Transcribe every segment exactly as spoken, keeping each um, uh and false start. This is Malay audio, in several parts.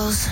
calls.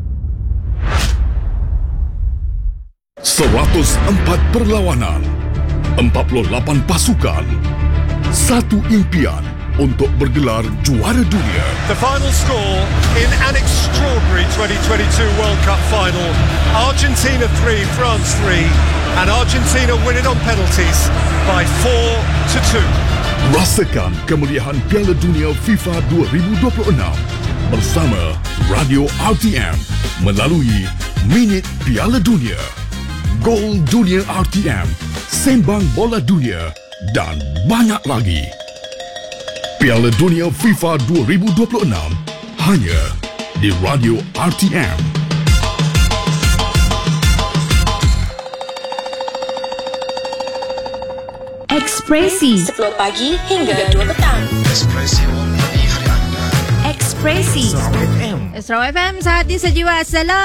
seratus empat perlawanan, empat puluh lapan pasukan, satu impian untuk bergelar juara dunia. The final score in an extraordinary twenty twenty-two World Cup final. Argentina three, France three, and Argentina winning on penalties by four to two. Rasakan kemeriahan Piala Dunia FIFA dua ribu dua puluh enam bersama Radio R T M melalui Minit Piala Dunia, Gol Dunia R T M, Sembang Bola Dunia dan banyak lagi. Piala Dunia FIFA dua ribu dua puluh enam hanya di Radio R T M. Ekspresi sepuluh pagi hingga dua petang. Ekspresi Hari Anda. Ekspresi Sarawak F M, Sehati Sejiwa.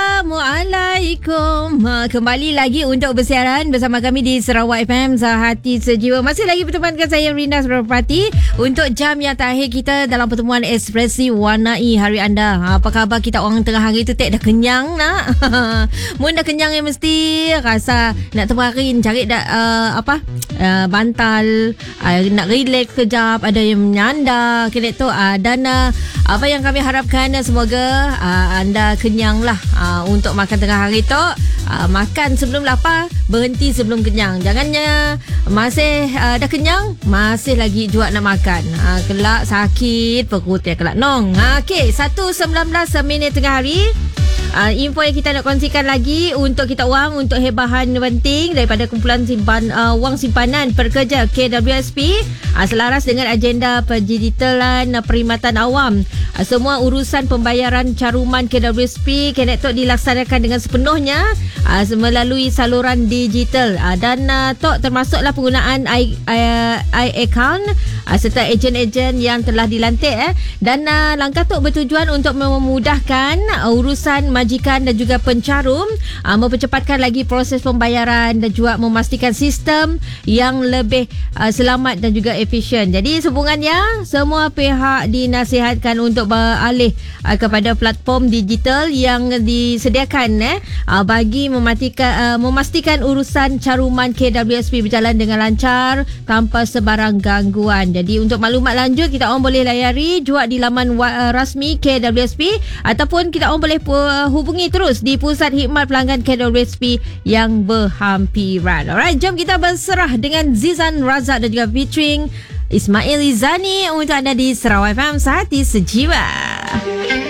Assalamualaikum. Ha, kembali lagi untuk bersiaran bersama kami di Sarawak F M, Sehati Sejiwa. Masih lagi berteman dengan saya Rinda Subrapati untuk jam yang terakhir kita dalam pertemuan Ekspresi Warnai Hari Anda. Ha, apa khabar kita orang tengah hari tu? Tak dah kenyang nak? Mun dah kenyang yang mesti rasa nak terbaring, cari dah uh, apa uh, bantal, uh, nak relax kejap, ada yang menyandar kira tu. Uh, dan uh, apa yang kami harapkan uh, semoga uh, anda kenyang lah uh, untuk makan tengah hari tu. Uh, makan sebelum lapar, berhenti sebelum kenyang. Jangannya masih uh, dah kenyang, masih lagi juga nak makan. Uh, kelak sakit perut ya, kelak nong. Uh, Okey, satu sembilan belas minit tengah hari. Uh, info yang kita nak kongsikan lagi untuk kita orang, untuk hebahan penting daripada kumpulan simpan uh, wang simpanan pekerja K W S P, uh, selaras dengan agenda pendigitalan uh, perkhidmatan awam. Uh, semua urusan pembayaran caruman K W S P Kenetok dilaksanakan dengan sepenuhnya uh, melalui saluran digital, uh, dan uh, tok termasuklah penggunaan i, uh, i-account uh, serta ejen-ejen yang telah dilantik, eh. Dan uh, langkah tok bertujuan untuk memudahkan uh, urusan majikan dan juga pencarum, uh, mempercepatkan lagi proses pembayaran dan juga memastikan sistem yang lebih uh, selamat dan juga efisien. Jadi sambungannya, semua pihak dinasihatkan untuk beralih uh, kepada platform digital yang disediakan, eh, uh, bagi memastikan, uh, memastikan urusan caruman K W S P berjalan dengan lancar tanpa sebarang gangguan. Jadi untuk maklumat lanjut, kita orang boleh layari juga di laman uh, rasmi K W S P, ataupun kita orang boleh uh, hubungi terus di Pusat Khidmat Pelanggan K W S P yang berhampiran. Alright, jom kita berserah dengan Zizan Razak dan juga featuring Ismail Izani untuk anda di Sarawak F M, Sehati Sejiwa.